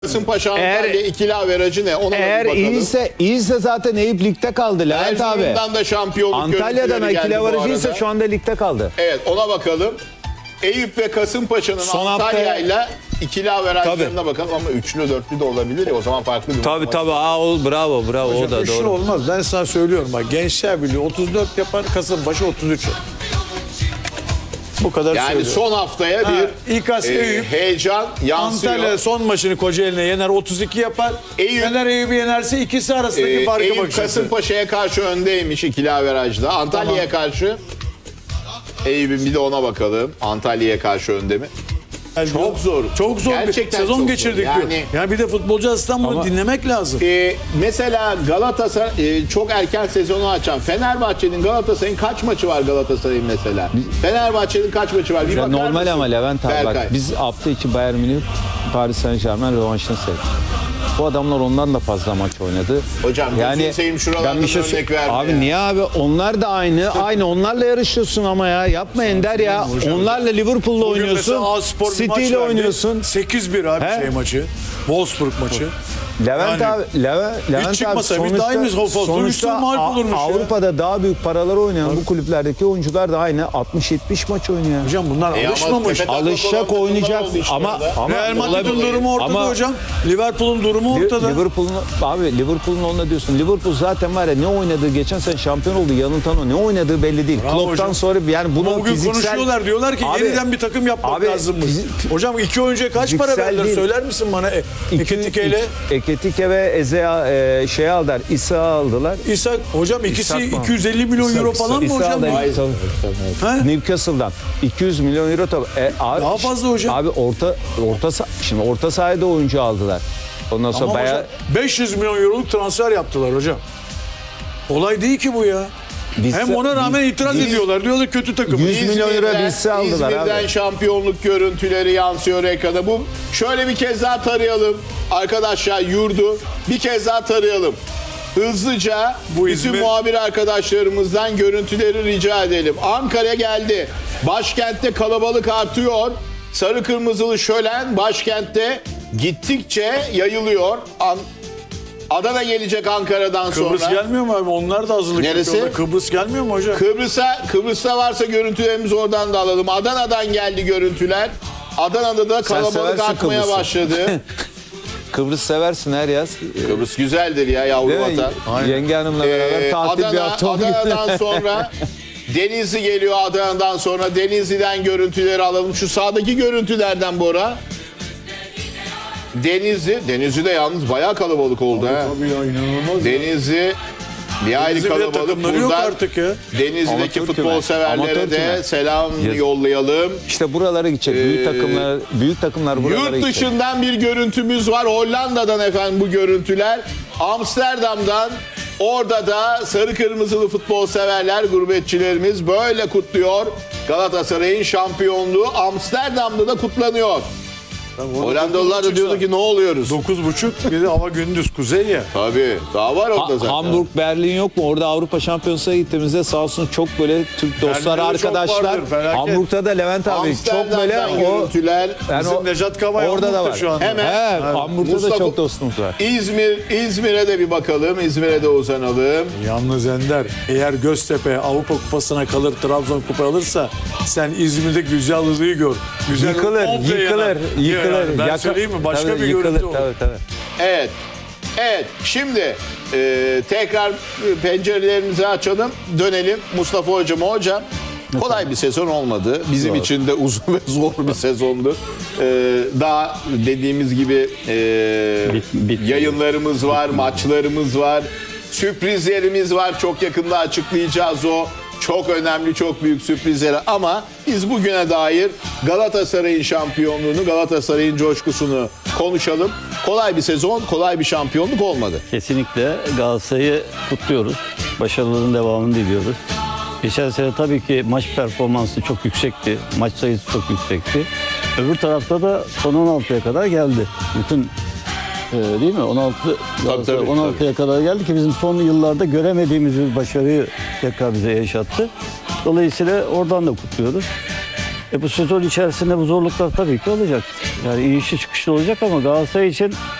Kasımpaşa Antalya ikili averajı ne? Ona Eğer bir bakalım. iyiyse zaten Eyüp ligde kaldı Levent abi. Erzurum'dan da şampiyonluk Antalya'dan görüntüleri ikili geldi bu averajıysa arada. şu anda ligde kaldı. Evet, ona bakalım. Eyüp ve Kasımpaşa'nın Son Antalya'yla ikili averajlarına bakalım ama üçlü dörtlü de olabilir ya, o zaman farklı bir Tabii. Bravo o da Üçlü doğru. olmaz. Ben sana söylüyorum bak, Gençler Birliği 34 yapar, Kasımpaşa 33 yapar. Bu kadar Yani söylüyorum. son haftaya bir İKAS Eyüp, heyecan yansıyor. Antalya son maçını Kocaeli'ne yener, 32 yapar. Eyüp- Fener Eyüp'ü yenerse ikisi arasındaki farka Eyüp bakacaksın. Kasımpaşa'ya karşı öndeymiş ikili averajda. Antalya'ya karşı Eyüp'ün bir de ona bakalım. Antalya'ya karşı önde mi? Yani Çok zor. Çok zor bir Gerçekten sezon çok geçirdik zor. diyor. Yani bir de futbolcu İstanbul'u Ama- dinlemek lazım. Mesela Galatasaray çok erken sezonu açan Fenerbahçe'nin Galatasaray'ın kaç maçı var Galatasaray'ın mesela? Fenerbahçe'nin kaç maçı var? Bir bakar Normal mısın? ama Levent abi Berkay. bak biz hafta içi Bayern Münih Paris Saint Germain rövanşını seyrettik. Bu adamlar ondan da fazla maç oynadı. Hocam, gözünü seveyim şuralardan ben bir şey örnek verme Abi ya. niye abi? Onlar da aynı onlarla yarışıyorsun ama ya. Yapma Ender ya. Onlarla Liverpool'la Bugün oynuyorsun. mesela A-Spor bir City maç ile verdi. oynuyorsun. 8-1 abi He? maçı. Wolfsburg maçı. Levent Yani abi, Levent abi çıkmasa bir daha iyimiz Wolfsburg üstün mağlup olurmuş ya. Avrupa'da daha büyük paralar oynayan bu kulüplerdeki oyuncular da aynı 60-70 maç oynuyor. Hocam bunlar ama alışmamış. tepe- Alışacak, oynayacak oldu işte ama orada. Real Madrid'in olabilir. durumu ortada Ama hocam. Liverpool'un durumu ortada. Liverpool'un onunla diyorsun. Liverpool zaten var ya, ne oynadığı geçen sene şampiyon oldu. Yanıltan o. Ne oynadığı belli değil. Bravo Klopp'tan hocam. sonra yani bunu Ama bugün fiziksel konuşuyorlar, diyorlar ki Abi- yeniden bir takım yapmak abi, lazımmış. Hocam 2 oyuncuya kaç para fiziksel verdiler değil. söyler misin bana? Eketike ile Eketike ve Eze aldılar. İsa aldılar. İshak hocam, ikisi İshak mı? 250 milyon euro falan mı İsa hocam? aldı. Hayır. He? Newcastle'dan 200 milyon euro abi, Daha fazla hocam. Abi şimdi orta sahada oyuncu aldılar. Ondan sonra Ama bayağı hocam 500 milyon euroluk transfer yaptılar hocam. Olay değil ki bu ya. Hem ona rağmen itiraz ediyorlar. Diyorlar kötü takım. 100 milyon euro İzmir'den- bilse aldılar İzmir'den abi. şampiyonluk görüntüleri yansıyor ekrana. Bu şöyle bir kez daha tarayalım. Arkadaşlar yurdu bir kez daha tarayalım. Hızlıca Bu bütün İzmir- muhabir arkadaşlarımızdan görüntüleri rica edelim. Ankara geldi. Başkentte kalabalık artıyor. Sarı kırmızılı şölen başkentte gittikçe yayılıyor. Adana gelecek Ankara'dan Kıbrıs sonra. gelmiyor mu abi? Onlar da hazırlık Neresi? yapıyorlar. Kıbrıs gelmiyor mu hocam? Kıbrıs'ta varsa görüntülerimizi oradan da alalım. Adana'dan geldi görüntüler. Adana'da da kalabalık seversin artmaya Kıbrıs'ı. başladı. Kıbrıs seversin her yaz. Kıbrıs güzeldir ya, yavru Değil mi? vatan. Yenge Hanım'la beraber tatil bir hafta oldu. Adana'dan sonra Denizli geliyor Adana'dan sonra. Denizli'den görüntüleri alalım. Şu sağdaki görüntülerden Bora. Denizli'de yalnız bayağı kalabalık oldu ha. Tabii ya, inanılmaz. Denizli bir ayrı Denizli bile kalabalık. takımları yok Buradan artık ya. Denizli'deki Amatör futbol küme. severlere Amatör de küme. selam Yazık. yollayalım. İşte buralara gidecek. Büyük takımlar buralara Yurt gidecek. dışından bir görüntümüz var. Hollanda'dan efendim bu görüntüler. Amsterdam'dan, orada da sarı kırmızılı futbol severler, gurbetçilerimiz böyle kutluyor. Galatasaray'ın şampiyonluğu Amsterdam'da da kutlanıyor. Hollandalılar da diyordu ki ne oluyoruz? 9.30 bir de hava gündüz kuzey ya. Tabii daha var orada zaten. Hamburg, Berlin yok mu? Orada Avrupa Şampiyonası'na gittiğimizde sağ olsun çok böyle Türk dostlar, Berlin'de çok arkadaşlar. vardır, felaket. Hamburg'da da Levent abi çok böyle Amsterdam'dan o görüntüler. yani Bizim Nejat Kavay orada da Hamburg'da var. şu anda. Hemen. Hamburg'da da Mustafa- çok dostumuz var. İzmir'e de bir bakalım. İzmir'e de uzanalım. Yalnız Ender, eğer Göztepe Avrupa Kupası'na kalır, Trabzon Kupa alırsa sen İzmir'de güzelliği gör. Güzel Yıkılır, komple yıkılır, yanar. yıkılır. Ben Yaka- söyleyeyim mi? Başka Tabii, bir yıkılır, görüntü olur. tabii. Evet. Şimdi tekrar pencerelerimizi açalım. Dönelim Mustafa Hocam. Hocam kolay bir sezon olmadı. Bizim için de uzun ve zor bir sezondu. Daha dediğimiz gibi yayınlarımız var, maçlarımız var, sürprizlerimiz var. Çok yakında açıklayacağız o. Çok önemli, çok büyük sürprizleri ama biz bugüne dair Galatasaray'ın şampiyonluğunu, Galatasaray'ın coşkusunu konuşalım. Kolay bir sezon, kolay bir şampiyonluk olmadı. Kesinlikle Galatasaray'ı kutluyoruz. Başarıların devamını diliyoruz. Geçen sene tabii ki maç performansı çok yüksekti. Maç sayısı çok yüksekti. Öbür tarafta da son 16'ya kadar geldi. Bütün değil mi? 16 Galatasaray tabii. 16'ya kadar geldi ki bizim son yıllarda göremediğimiz bir başarıyı tekrar bize yaşattı. Dolayısıyla oradan da kutluyoruz. Bu sezon içerisinde bu zorluklar tabii ki olacak. Yani inişi çıkışlı olacak ama Galatasaray için